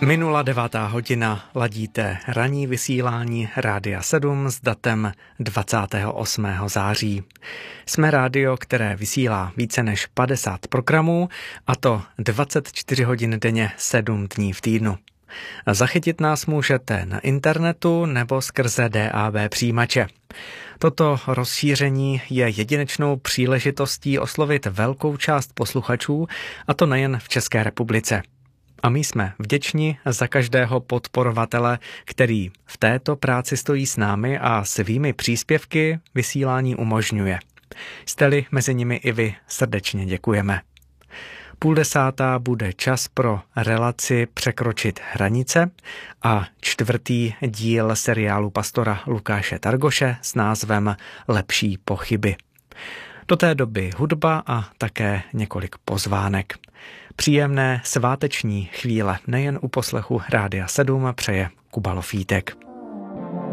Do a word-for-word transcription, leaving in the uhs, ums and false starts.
Minula devátá hodina, ladíte ranní vysílání Rádia sedm s datem dvacátého osmého září. Jsme rádio, které vysílá více než padesát programů, a to dvacet čtyři hodin denně, sedm dní v týdnu. Zachytit nás můžete na internetu nebo skrze D A B přijímače. Toto rozšíření je jedinečnou příležitostí oslovit velkou část posluchačů, a to nejen v České republice. A my jsme vděční za každého podporovatele, který v této práci stojí s námi a svými příspěvky vysílání umožňuje. Jste-li mezi nimi i vy, srdečně děkujeme. Půl desátá bude čas pro relaci Překročit hranice a čtvrtý díl seriálu pastora Lukáše Targoše s názvem Lepší pochyby. Do té doby hudba a také několik pozvánek. Příjemné sváteční chvíle nejen u poslechu Rádia sedm přeje Kuba Lofítek.